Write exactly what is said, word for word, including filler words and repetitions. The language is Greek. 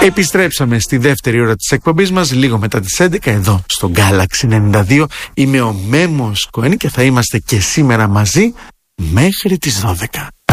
Επιστρέψαμε στη δεύτερη ώρα της εκπομπής μας λίγο μετά τις έντεκα εδώ στο Galaxy ενενήντα δύο. Είμαι ο Μέμος Κοέν και θα είμαστε και σήμερα μαζί μέχρι τις δώδεκα.